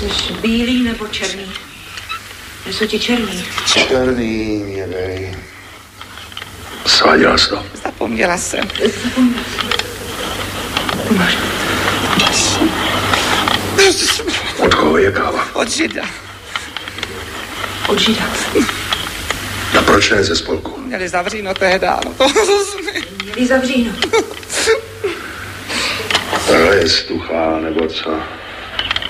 Jsi bílý nebo černý? Jsou ti černý? Černý mě dej. Sváděla jsi to? Zapomněla jsem. Od koho je káva? Od Žida. Od Žida. A proč ne ze spolku? Měli zavříno tehda, no to jsme. Měli zavříno. Ta je stuchá, nebo co?